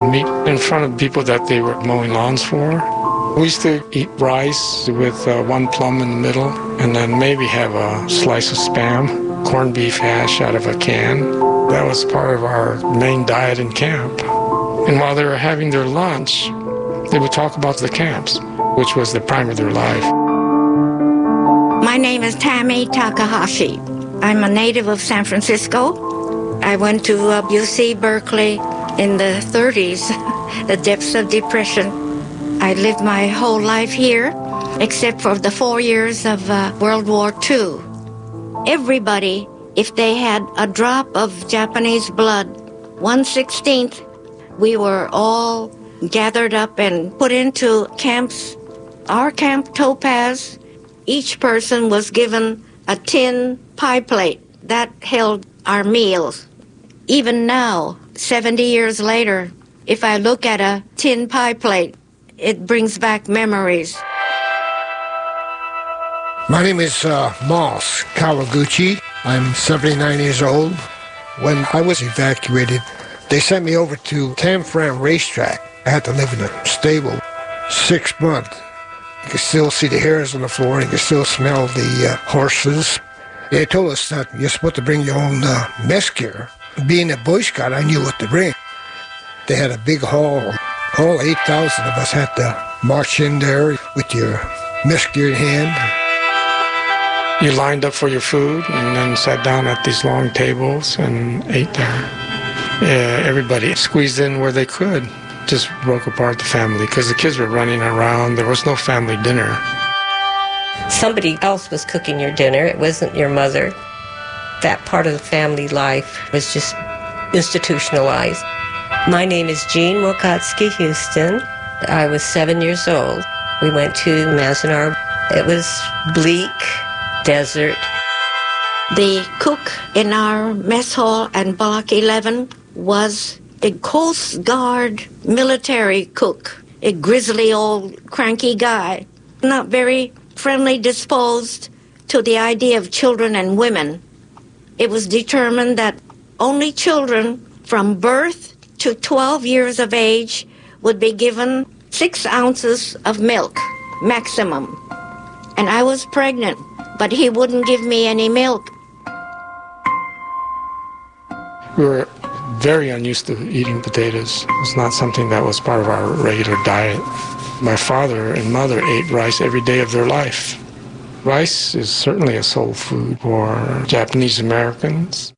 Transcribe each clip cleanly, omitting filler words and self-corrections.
meat in front of people that they were mowing lawns for. We used to eat rice with one plum in the middle, and then maybe have a slice of Spam, corned beef hash out of a can. That was part of our main diet in camp. And while they were having their lunch, they would talk about the camps, which was the prime of their life. My name is Tammy Takahashi. I'm a native of San Francisco. I went to UC Berkeley in the 30s, the depths of depression. I lived my whole life here, except for the 4 years of World War II. Everybody, if they had a drop of Japanese blood, 1/16th, we were all gathered up and put into camps. Our camp, Topaz, each person was given a tin pie plate that held our meals. Even now, 70 years later, if I look at a tin pie plate, it brings back memories. My name is Moss Kawaguchi. I'm 79 years old. When I was evacuated, they sent me over to Tan Fran Racetrack. I had to live in a stable 6 months. You could still see the hairs on the floor. You could still smell the horses. They told us that you're supposed to bring your own mess gear. Being a Boy Scout, I knew what to bring. They had a big hall. All 8,000 of us had to march in there with your mess gear in hand. You lined up for your food and then sat down at these long tables and ate there. Everybody squeezed in where they could. Just broke apart the family because the kids were running around. There was no family dinner. Somebody else was cooking your dinner. It wasn't your mother. That part of the family life was just institutionalized. My name is Jean Wilkotsky Houston. I was 7 years old. We went to Mazinar. It was bleak, desert. The cook in our mess hall and Block 11 was a Coast Guard military cook, a grizzly old cranky guy, not very friendly disposed to the idea of children and women. It was determined that only children from birth to 12 years of age would be given 6 ounces of milk, maximum. And I was pregnant, but he wouldn't give me any milk. We were very unused to eating potatoes. It was not something that was part of our regular diet. My father and mother ate rice every day of their life. Rice is certainly a soul food for Japanese Americans.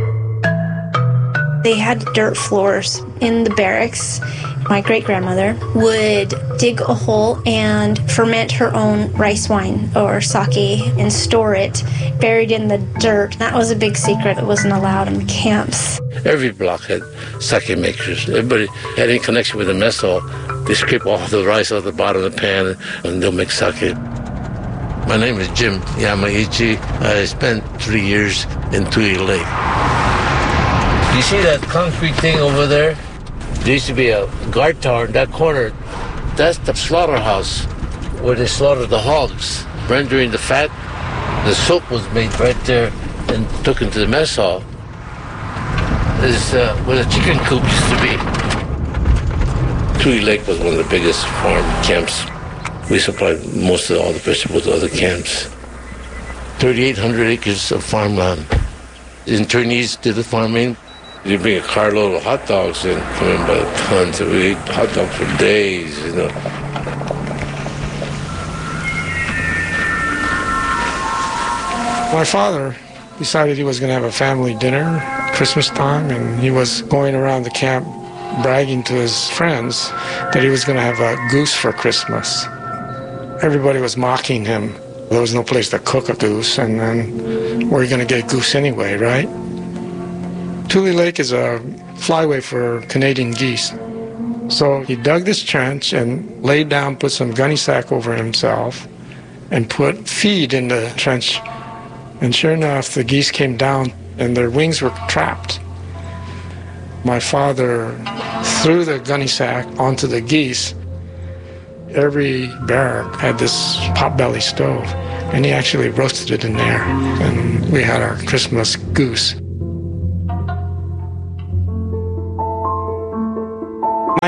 They had dirt floors in the barracks. My great-grandmother would dig a hole and ferment her own rice wine or sake and store it buried in the dirt. That was a big secret. It wasn't allowed in camps. Every block had sake makers. Everybody had any connection with the mess hall. They scrape all the rice out the bottom of the pan and they'll make sake. My name is Jim Yamaichi. I spent 3 years in Tui Lake. You see that concrete thing over there? There used to be a guard tower in that corner. That's the slaughterhouse where they slaughtered the hogs, rendering the fat. The soap was made right there and took into the mess hall. This is where the chicken coop used to be. Tui Lake was one of the biggest farm camps. We supplied most of all the vegetables to other camps. 3,800 acres of farmland. Internees did the farming. You bring a carload of hot dogs and come in by the tons. And we ate hot dogs for days, you know. My father decided he was going to have a family dinner at Christmas time, and he was going around the camp bragging to his friends that he was going to have a goose for Christmas. Everybody was mocking him. There was no place to cook a goose, and then where are you going to get goose anyway, right? Tule Lake is a flyway for Canadian geese. So he dug this trench and laid down, put some gunny sack over himself, and put feed in the trench. And sure enough, the geese came down, and their wings were trapped. My father threw the gunny sack onto the geese. Every barrack had this potbelly stove, and he actually roasted it in there, and we had our Christmas goose. My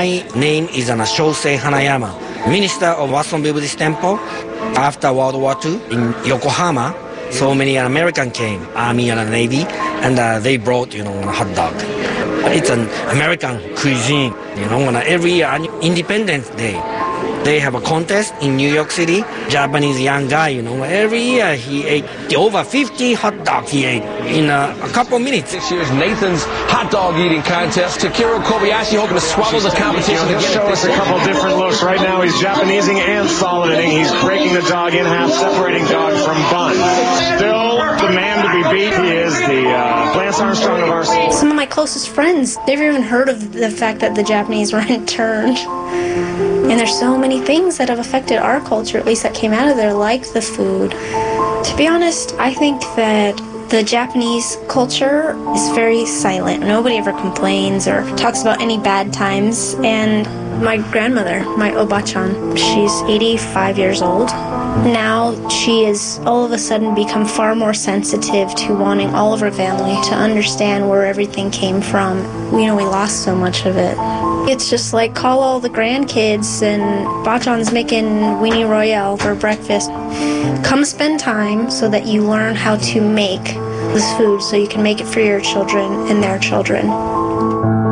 My name is Shosei Hanayama, minister of Watson Buddhist Temple. After World War II in Yokohama, so many Americans came, Army and Navy, and they brought, a hot dog. It's an American cuisine, every year, Independence Day. They have a contest in New York City. Japanese young guy, every year he ate over 50 hot dogs he ate in a couple minutes. This year's Nathan's hot dog eating contest. Takeru Kobayashi hoping to swallow the competition. He'll show us a couple different looks. Right now he's Japanesing and soliding. He's breaking the dog in half, separating dog from bun. Still the man to be beat. He is the Lance Armstrong of our scene. Some of my closest friends, they've even heard of the fact that the Japanese were interned. And there's so many things that have affected our culture, at least that came out of there, like the food. To be honest, I think that the Japanese culture is very silent. Nobody ever complains or talks about any bad times. And my grandmother, my Oba-chan, she's 85 years old. Now she has all of a sudden become far more sensitive to wanting all of her family to understand where everything came from. We lost so much of it. It's just like call all the grandkids and Bachan's making weenie royale for breakfast. Come spend time so that you learn how to make this food so you can make it for your children and their children.